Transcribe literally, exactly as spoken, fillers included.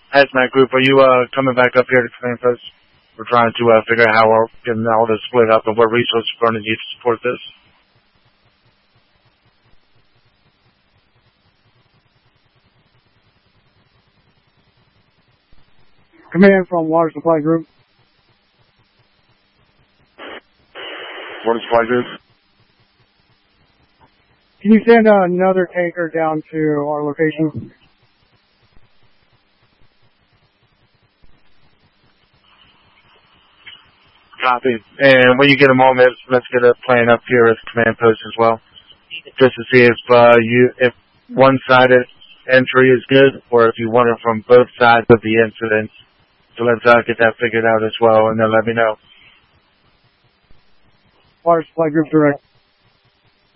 Hazmat Group, are you uh, coming back up here to Command Post? We're trying to uh, figure out how we're getting all this split up and what resources we're going to need to support this. Command from Water Supply Group. Water Supply Group. Can you send uh, another tanker down to our location? Copy. And when you get a moment, let's get a plan up here at Command Post as well, just to see if uh, you if one-sided entry is good, or if you want it from both sides of the incident. So let's uh, get that figured out as well, and then let me know. Water Supply Group direct.